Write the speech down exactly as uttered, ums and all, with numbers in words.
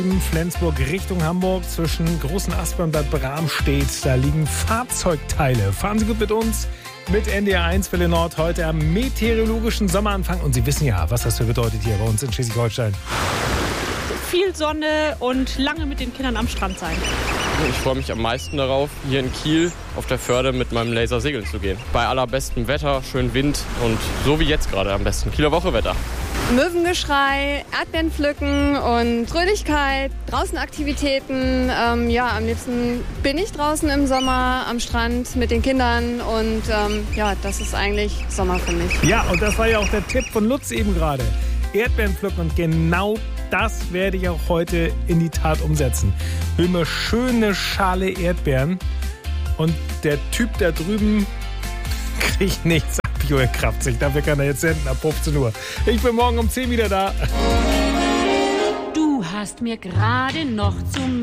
Flensburg Richtung Hamburg zwischen Großen Aspern und Bad Bramstedt. Da liegen Fahrzeugteile. Fahren Sie gut mit uns mit N D R eins Welle Nord heute am meteorologischen Sommeranfang. Und Sie wissen ja, was das für bedeutet hier bei uns in Schleswig-Holstein. Viel Sonne und lange mit den Kindern am Strand sein. Ich freue mich am meisten darauf, hier in Kiel auf der Förde mit meinem Laser segeln zu gehen. Bei allerbestem Wetter, schön Wind und so wie jetzt gerade am besten. Kieler Woche-Wetter. Möwengeschrei, Erdbeeren pflücken und Fröhlichkeit, draußen Aktivitäten. Ähm, ja, am liebsten bin ich draußen im Sommer am Strand mit den Kindern und ähm, ja, das ist eigentlich Sommer für mich. Ja, und das war ja auch der Tipp von Lutz eben gerade. Erdbeeren pflücken und genau das werde ich auch heute in die Tat umsetzen. Will mir schöne Schale Erdbeeren und der Typ da drüben kriegt nichts ab, Joel Kraftzig. Dafür kann er jetzt senden ab fünfzehn Uhr. Ich bin morgen um zehn wieder da. Du hast mir gerade noch zum